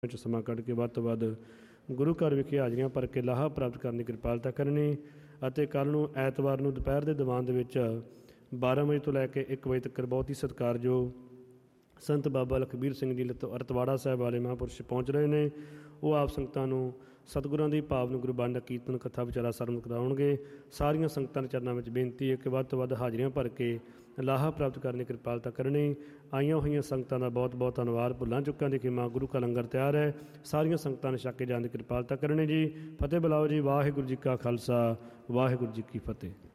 ਵਿੱਚ ਸਮਾਂ ਕੱਢ ਕੇ ਵੱਧ ਤੋਂ ਵੱਧ ਗੁਰੂ ਘਰ ਵਿਖੇ ਹਾਜ਼ਰੀਆਂ ਭਰ ਕੇ ਲਾਹਾ ਪ੍ਰਾਪਤ ਕਰਨ ਦੀ ਕਿਰਪਾਲਤਾ ਕਰਨੀ ਅਤੇ ਕੱਲ੍ਹ ਨੂੰ ਐਤਵਾਰ ਨੂੰ ਦੁਪਹਿਰ ਦੇ ਦੀਵਾਨ ਦੇ ਵਿੱਚ 12 ਵਜੇ ਤੋਂ ਲੈ ਕੇ 1 ਵਜੇ ਤੱਕ ਬਹੁਤ ਹੀ ਸਤਿਕਾਰਯੋਗ ਸੰਤ ਬਾਬਾ ਲਖਬੀਰ ਸਿੰਘ ਜੀ ਅਰਤਵਾੜਾ ਸਾਹਿਬ ਵਾਲੇ ਮਹਾਂਪੁਰਸ਼ ਪਹੁੰਚ ਰਹੇ ਨੇ। ਉਹ ਆਪ ਸੰਗਤਾਂ ਨੂੰ ਸਤਿਗੁਰਾਂ ਦੀ ਪਾਵਨ ਗੁਰਬਾਣੀ ਕੀਰਤਨ ਕਥਾ ਵਿਚਾਰਾ ਸਰਵਣ ਕਰਾਉਣਗੇ। ਸਾਰੀਆਂ ਸੰਗਤਾਂ ਦੇ ਚਰਨਾਂ ਵਿੱਚ ਬੇਨਤੀ ਹੈ ਕਿ ਵੱਧ ਤੋਂ ਵੱਧ ਹਾਜ਼ਰੀਆਂ ਭਰ ਕੇ ਲਾਹਾ ਪ੍ਰਾਪਤ ਕਰਨ ਦੀ ਕਿਰਪਾਲਤਾ ਕਰਨੀ। ਆਈਆਂ ਹੋਈਆਂ ਸੰਗਤਾਂ ਦਾ ਬਹੁਤ ਬਹੁਤ ਧੰਨਵਾਦ। ਭੁੱਲਾਂ ਚੁੱਕਾਂ ਦੀ ਖਿਮਾ। ਗੁਰੂ ਕਾ ਲੰਗਰ ਤਿਆਰ ਹੈ। ਸਾਰੀਆਂ ਸੰਗਤਾਂ ਨੇ ਛਕ ਕੇ ਜਾਣ ਦੀ ਕਿਰਪਾਲਤਾ ਕਰਨੀ ਜੀ। ਫਤਿਹ ਬੁਲਾਓ ਜੀ। ਵਾਹਿਗੁਰੂ ਜੀ ਕਾ ਖਾਲਸਾ, ਵਾਹਿਗੁਰੂ ਜੀ ਕੀ ਫਤਿਹ।